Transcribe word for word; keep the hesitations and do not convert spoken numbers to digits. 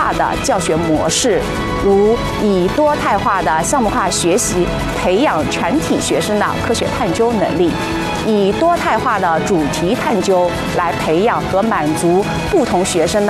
化的教学模式，如以多态化的项目化学习培养全体学生的科学探究能力，以多态化的主题探究来培养和满足不同学生的